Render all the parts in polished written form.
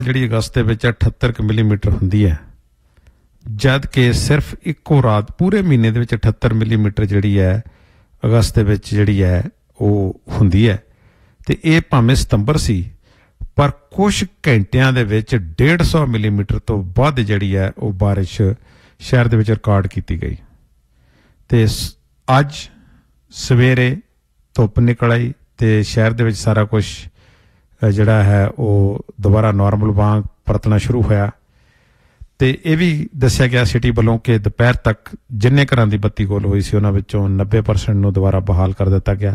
ਜਿਹੜੀ ਅਗਸਤ ਦੇ ਵਿੱਚ 78 ਮਿਲੀਮੀਟਰ ਹੁੰਦੀ ਹੈ, ਜਦ ਕਿ ਸਿਰਫ ਇੱਕੋ ਰਾਤ ਪੂਰੇ ਮਹੀਨੇ ਦੇ ਵਿੱਚ 78 ਮਿਲੀਮੀਟਰ ਜਿਹੜੀ ਹੈ ਅਗਸਤ ਦੇ ਵਿੱਚ ਜਿਹੜੀ ਹੈ ਉਹ ਹੁੰਦੀ ਹੈ। ਅਤੇ ਇਹ ਭਾਵੇਂ ਸਤੰਬਰ ਸੀ, ਪਰ ਕੁਛ ਘੰਟਿਆਂ ਦੇ ਵਿੱਚ 150 ਮਿਲੀਮੀਟਰ ਤੋਂ ਵੱਧ ਜਿਹੜੀ ਹੈ ਉਹ ਬਾਰਿਸ਼ ਸ਼ਹਿਰ ਦੇ ਵਿੱਚ ਰਿਕਾਰਡ ਕੀਤੀ ਗਈ। ਅਤੇ ਅੱਜ ਸਵੇਰੇ ਧੁੱਪ ਨਿਕਲ ਆਈ ਅਤੇ ਸ਼ਹਿਰ ਦੇ ਵਿੱਚ ਸਾਰਾ ਕੁਛ ਜਿਹੜਾ ਹੈ ਉਹ ਦੁਬਾਰਾ ਨੋਰਮਲ ਵਾਂਗ ਪਰਤਣਾ ਸ਼ੁਰੂ ਹੋਇਆ। ਅਤੇ ਇਹ ਵੀ ਦੱਸਿਆ ਗਿਆ ਸਿਟੀ ਵੱਲੋਂ ਕਿ ਦੁਪਹਿਰ ਤੱਕ ਜਿੰਨੇ ਘਰਾਂ ਦੀ ਬੱਤੀ ਗੁੱਲ ਹੋਈ ਸੀ ਉਹਨਾਂ ਵਿੱਚੋਂ 90% ਨੂੰ ਦੁਬਾਰਾ ਬਹਾਲ ਕਰ ਦਿੱਤਾ ਗਿਆ।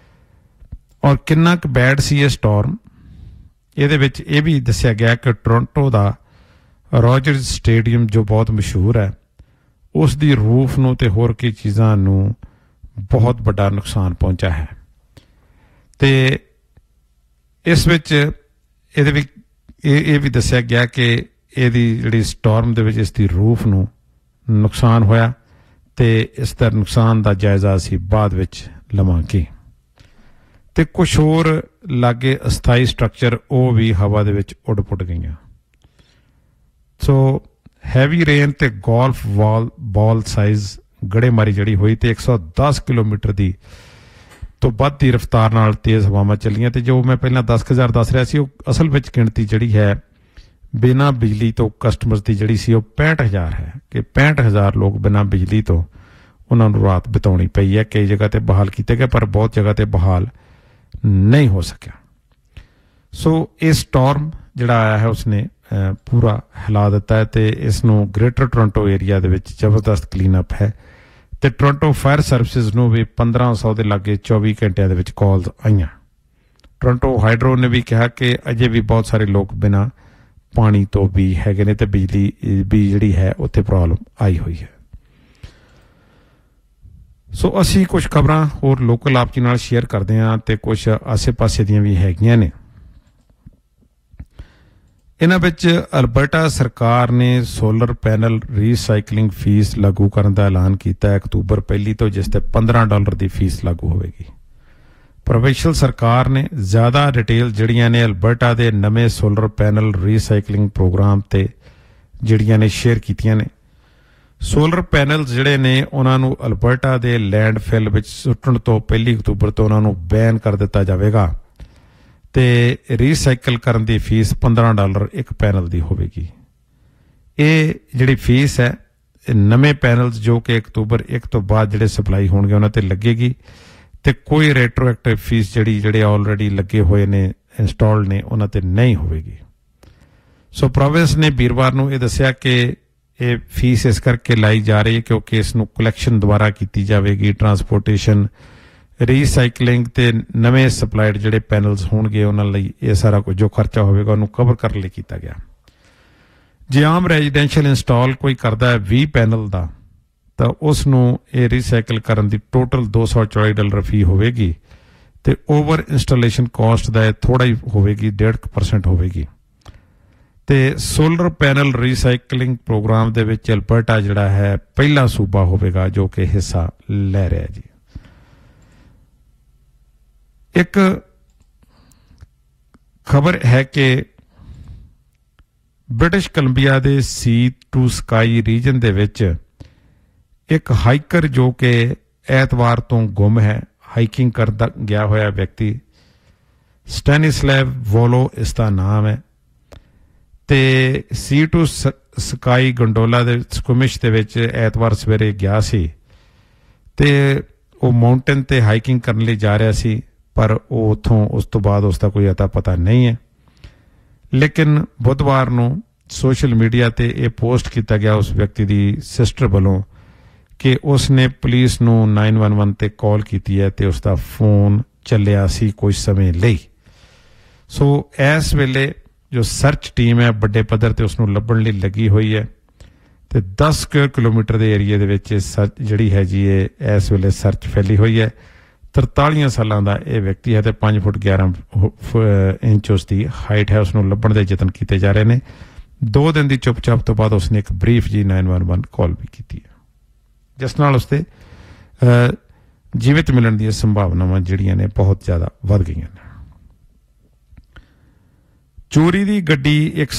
ਔਰ ਕਿੰਨਾ ਕੁ ਬੈਡ ਸੀ ਇਹ ਸਟੋਰਮ, ਇਹਦੇ ਵਿੱਚ ਇਹ ਵੀ ਦੱਸਿਆ ਗਿਆ ਕਿ ਟੋਰਾਂਟੋ ਦਾ ਰੋਜਰਜ਼ ਸਟੇਡੀਅਮ ਜੋ ਬਹੁਤ ਮਸ਼ਹੂਰ ਹੈ, ਉਸ ਦੀ ਰੂਫ ਨੂੰ ਅਤੇ ਹੋਰ ਕਈ ਚੀਜ਼ਾਂ ਨੂੰ ਬਹੁਤ ਵੱਡਾ ਨੁਕਸਾਨ ਪਹੁੰਚਾ ਹੈ। ਅਤੇ ਇਸ ਵਿੱਚ ਇਹਦੇ ਵਿੱਚ ਇਹ ਵੀ ਦੱਸਿਆ ਗਿਆ ਕਿ ਇਹਦੀ ਜਿਹੜੀ ਸਟੋਰਮ ਦੇ ਵਿੱਚ ਇਸ ਦੀ ਰੂਫ ਨੂੰ ਨੁਕਸਾਨ ਹੋਇਆ ਅਤੇ ਇਸ ਦਾ ਨੁਕਸਾਨ ਦਾ ਜਾਇਜ਼ਾ ਅਸੀਂ ਬਾਅਦ ਵਿੱਚ ਲਵਾਂਗੇ। ਅਤੇ ਕੁਛ ਹੋਰ ਲਾਗੇ ਅਸਥਾਈ ਸਟਰਕਚਰ ਉਹ ਵੀ ਹਵਾ ਦੇ ਵਿੱਚ ਉੱਡ ਪੁੱਟ ਗਈਆਂ। ਸੋ ਹੈਵੀ ਰੇਨ ਅਤੇ ਗੋਲਫ ਬਾਲ ਸਾਈਜ਼ ਗੜੇਮਾਰੀ ਜਿਹੜੀ ਹੋਈ ਅਤੇ 110 ਕਿਲੋਮੀਟਰ ਦੀ ਤੋਂ ਵੱਧ ਦੀ ਰਫ਼ਤਾਰ ਨਾਲ ਤੇਜ਼ ਹਵਾਵਾਂ ਚੱਲੀਆਂ। ਅਤੇ ਜੋ ਮੈਂ ਪਹਿਲਾਂ 10,000 ਦੱਸ ਰਿਹਾ ਸੀ, ਉਹ ਅਸਲ ਵਿੱਚ ਗਿਣਤੀ ਜਿਹੜੀ ਹੈ ਬਿਨਾਂ ਬਿਜਲੀ ਤੋਂ ਕਸਟਮਰਸ ਦੀ ਜਿਹੜੀ ਸੀ ਉਹ 65,000 ਹੈ, ਕਿ 65,000 ਲੋਕ ਬਿਨਾਂ ਬਿਜਲੀ ਤੋਂ ਉਹਨਾਂ ਨੂੰ ਰਾਤ ਬਿਤਾਉਣੀ ਪਈ ਹੈ। ਕਈ ਜਗ੍ਹਾ 'ਤੇ ਬਹਾਲ ਕੀਤੇ ਗਏ, ਪਰ ਬਹੁਤ ਜਗ੍ਹਾ 'ਤੇ ਬਹਾਲ ਨਹੀਂ ਹੋ ਸਕਿਆ। ਸੋ ਇਹ ਸਟੋਰਮ ਜਿਹੜਾ ਆਇਆ ਹੈ ਉਸਨੇ ਪੂਰਾ ਹਿਲਾ ਦਿੱਤਾ ਹੈ ਅਤੇ ਇਸ ਨੂੰ ਗ੍ਰੇਟਰ ਟੋਰਾਂਟੋ ਏਰੀਆ ਦੇ ਵਿੱਚ ਜ਼ਬਰਦਸਤ ਕਲੀਨ ਅਪ ਹੈ। ਅਤੇ ਟੋਰਾਂਟੋ ਫਾਇਰ ਸਰਵਿਸਿਜ਼ ਨੂੰ ਵੀ 1500 ਦੇ ਲਾਗੇ 24 ਘੰਟਿਆਂ ਦੇ ਵਿੱਚ ਕਾਲਸ ਆਈਆਂ। ਟੋਰਾਂਟੋ ਹਾਈਡਰੋ ਨੇ ਵੀ ਕਿਹਾ ਕਿ ਅਜੇ ਵੀ ਬਹੁਤ ਸਾਰੇ ਲੋਕ ਬਿਨਾਂ ਪਾਣੀ ਤੋਂ ਵੀ ਹੈਗੇ ਨੇ ਅਤੇ ਬਿਜਲੀ ਵੀ ਜਿਹੜੀ ਹੈ ਉੱਥੇ ਪ੍ਰੋਬਲਮ ਆਈ ਹੋਈ ਹੈ। ਸੋ ਅਸੀਂ ਕੁਛ ਖਬਰਾਂ ਹੋਰ ਲੋਕਲ ਆਪ ਜੀ ਨਾਲ ਸ਼ੇਅਰ ਕਰਦੇ ਹਾਂ ਅਤੇ ਕੁਛ ਆਸੇ ਪਾਸੇ ਦੀਆਂ ਵੀ ਹੈਗੀਆਂ ਨੇ। ਇਹਨਾਂ ਵਿੱਚ ਅਲਬਰਟਾ ਸਰਕਾਰ ਨੇ ਸੋਲਰ ਪੈਨਲ ਰੀਸਾਈਕਲਿੰਗ ਫੀਸ ਲਾਗੂ ਕਰਨ ਦਾ ਐਲਾਨ ਕੀਤਾ ਹੈ ਅਕਤੂਬਰ 1 ਤੋਂ, ਜਿਸ 'ਤੇ $15 ਦੀ ਫੀਸ ਲਾਗੂ ਹੋਵੇਗੀ। ਪ੍ਰੋਵਿੰਸ਼ੀਅਲ ਸਰਕਾਰ ਨੇ ਜ਼ਿਆਦਾ ਡਿਟੇਲ ਜਿਹੜੀਆਂ ਨੇ ਅਲਬਰਟਾ ਦੇ ਨਵੇਂ ਸੋਲਰ ਪੈਨਲ ਰੀਸਾਈਕਲਿੰਗ ਪ੍ਰੋਗਰਾਮ 'ਤੇ ਜਿਹੜੀਆਂ ਨੇ ਸ਼ੇਅਰ ਕੀਤੀਆਂ ਨੇ। ਸੋਲਰ ਪੈਨਲ ਜਿਹੜੇ ਨੇ ਉਹਨਾਂ ਨੂੰ ਅਲਬਰਟਾ ਦੇ ਲੈਂਡਫਿਲ ਵਿੱਚ ਸੁੱਟਣ ਤੋਂ 1 ਅਕਤੂਬਰ ਤੋਂ ਉਹਨਾਂ ਨੂੰ ਬੈਨ ਕਰ ਦਿੱਤਾ ਜਾਵੇਗਾ ਅਤੇ ਰੀਸਾਈਕਲ ਕਰਨ ਦੀ ਫੀਸ $15 ਇੱਕ ਪੈਨਲ ਦੀ ਹੋਵੇਗੀ। ਇਹ ਜਿਹੜੀ ਫੀਸ ਹੈ ਇਹ ਨਵੇਂ ਪੈਨਲਸ ਜੋ ਕਿ ਅਕਤੂਬਰ 1 ਤੋਂ ਬਾਅਦ ਜਿਹੜੇ ਸਪਲਾਈ ਹੋਣਗੇ ਉਹਨਾਂ 'ਤੇ ਲੱਗੇਗੀ ਅਤੇ ਕੋਈ ਰੈਟਰੋਐਕਟਿਵ ਫੀਸ ਜਿਹੜੇ ਆਲਰੇਡੀ ਲੱਗੇ ਹੋਏ ਨੇ ਇੰਸਟਾਲਡ ਨੇ ਉਹਨਾਂ 'ਤੇ ਨਹੀਂ ਹੋਵੇਗੀ। ਸੋ ਪ੍ਰੋਵਿੰਸ ਨੇ ਵੀਰਵਾਰ ਨੂੰ ਇਹ ਦੱਸਿਆ ਕਿ ਇਹ ਫੀਸ ਇਸ ਕਰਕੇ ਲਾਈ ਜਾ ਰਹੀ ਹੈ ਕਿਉਂਕਿ ਇਸ ਨੂੰ ਕਲੈਕਸ਼ਨ ਦੁਬਾਰਾ ਕੀਤੀ ਜਾਵੇਗੀ, ਟਰਾਂਸਪੋਰਟੇਸ਼ਨ, ਰੀਸਾਈਕਲਿੰਗ ਅਤੇ ਨਵੇਂ ਸਪਲਾਈਡ ਜਿਹੜੇ ਪੈਨਲਸ ਹੋਣਗੇ ਉਹਨਾਂ ਲਈ ਇਹ ਸਾਰਾ ਕੁਝ ਜੋ ਖਰਚਾ ਹੋਵੇਗਾ ਉਹਨੂੰ ਕਵਰ ਕਰਨ ਲਈ ਕੀਤਾ ਗਿਆ। ਜੇ ਆਮ ਰੈਜ਼ੀਡੈਂਸ਼ੀਅਲ ਇੰਸਟਾਲ ਕੋਈ ਕਰਦਾ ਹੈ 20 ਪੈਨਲ ਦਾ ਤਾਂ ਉਸ ਨੂੰ ਇਹ ਰੀਸਾਈਕਲ ਕਰਨ ਦੀ ਟੋਟਲ $240 ਫੀ ਹੋਵੇਗੀ ਅਤੇ ਓਵਰ ਇੰਸਟਾਲੇਸ਼ਨ ਕਾਸਟ ਦਾ ਇਹ ਥੋੜ੍ਹਾ ਹੀ ਹੋਵੇਗੀ, 1.5% ਹੋਵੇਗੀ। ਅਤੇ ਸੋਲਰ ਪੈਨਲ ਰੀਸਾਈਕਲਿੰਗ ਪ੍ਰੋਗਰਾਮ ਦੇ ਵਿੱਚ ਅਲਬਰਟਾ ਜਿਹੜਾ ਹੈ ਪਹਿਲਾ ਸੂਬਾ ਹੋਵੇਗਾ ਜੋ ਕਿ ਹਿੱਸਾ ਲੈ ਰਿਹਾ ਜੀ। ਇੱਕ ਖਬਰ ਹੈ ਕਿ ਬ੍ਰਿਟਿਸ਼ ਕੋਲੰਬੀਆ ਦੇ ਸੀ ਟੂ ਸਕਾਈ ਰੀਜਨ ਦੇ ਵਿੱਚ ਇੱਕ ਹਾਈਕਰ ਜੋ ਕਿ ਐਤਵਾਰ ਤੋਂ ਗੁੰਮ ਹੈ, ਹਾਈਕਿੰਗ ਕਰਦਾ ਗਿਆ ਹੋਇਆ ਵਿਅਕਤੀ, ਸਟੈਨਿਸਲੈਵ ਵੋਲੋ ਇਸ ਦਾ ਨਾਮ ਹੈ ਅਤੇ ਸੀ ਟੂ ਸਕਾਈ ਗੰਡੋਲਾ ਦੇ ਸਕੁਮਿਸ਼ ਦੇ ਵਿੱਚ ਐਤਵਾਰ ਸਵੇਰੇ ਗਿਆ ਸੀ ਅਤੇ ਉਹ ਮਾਊਂਟੇਨ 'ਤੇ ਹਾਈਕਿੰਗ ਕਰਨ ਲਈ ਜਾ ਰਿਹਾ ਸੀ, ਪਰ ਉਹ ਉੱਥੋਂ ਉਸ ਤੋਂ ਬਾਅਦ ਉਸ ਦਾ ਕੋਈ ਅਤਾ ਪਤਾ ਨਹੀਂ ਹੈ। ਲੇਕਿਨ ਬੁੱਧਵਾਰ ਨੂੰ ਸੋਸ਼ਲ ਮੀਡੀਆ 'ਤੇ ਇਹ ਪੋਸਟ ਕੀਤਾ ਗਿਆ ਉਸ ਵਿਅਕਤੀ ਦੀ ਸਿਸਟਰ ਵੱਲੋਂ ਕਿ ਉਸ ਨੇ ਪੁਲਿਸ ਨੂੰ 911 'ਤੇ ਕਾਲ ਕੀਤੀ ਹੈ ਅਤੇ ਉਸ ਦਾ ਫੋਨ ਚੱਲਿਆ ਸੀ ਕੁਝ ਸਮੇਂ ਲਈ। ਸੋ ਇਸ ਵੇਲੇ ਜੋ ਸਰਚ ਟੀਮ ਹੈ ਵੱਡੇ ਪੱਧਰ 'ਤੇ ਉਸ ਨੂੰ ਲੱਭਣ ਲਈ ਲੱਗੀ ਹੋਈ ਹੈ ਅਤੇ 10 ਸਕੁਅਰ ਕਿਲੋਮੀਟਰ ਦੇ ਏਰੀਏ ਦੇ ਵਿੱਚ ਜਿਹੜੀ ਹੈ ਜੀ ਇਹ ਇਸ ਵੇਲੇ ਸਰਚ ਫੈਲੀ ਹੋਈ ਹੈ। 43 ਸਾਲਾਂ ਦਾ ਇਹ ਵਿਅਕਤੀ ਹੈ ਅਤੇ 5 ਫੁੱਟ 11 ਇੰਚ ਉਸ ਦੀ ਹਾਈਟ ਹੈ। ਉਸ ਨੂੰ ਲੱਭਣ ਦੇ ਯਤਨ ਕੀਤੇ ਜਾ ਰਹੇ ਨੇ। 2 ਦਿਨ ਦੀ ਚੁੱਪ-ਚਾਪ ਤੋਂ ਬਾਅਦ ਉਸਨੇ ਇੱਕ ਬਰੀਫ ਜੀ 911 ਕਾਲ ਵੀ ਕੀਤੀ ਹੈ, ਜਿਸ ਨਾਲ ਉਸਦੇ ਜੀਵਿਤ ਮਿਲਣ ਦੀਆਂ ਸੰਭਾਵਨਾਵਾਂ ਜਿਹੜੀਆਂ ਨੇ ਬਹੁਤ ਜ਼ਿਆਦਾ ਵੱਧ ਗਈਆਂ ਨੇ। ਚੋਰੀ ਦੀ ਗੱਡੀ ਇੱਕ